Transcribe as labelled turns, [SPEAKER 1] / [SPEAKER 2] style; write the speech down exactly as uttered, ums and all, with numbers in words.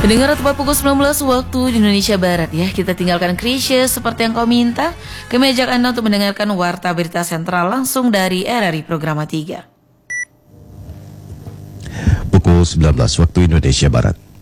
[SPEAKER 1] Pendengar, tepat pukul sembilan belas waktu di Indonesia Barat ya. Kita tinggalkan klise seperti yang kau minta. Kami ajak Anda untuk mendengarkan Warta Berita Sentral langsung dari R R I Programa tiga.
[SPEAKER 2] Pukul sembilan belas waktu Indonesia Barat.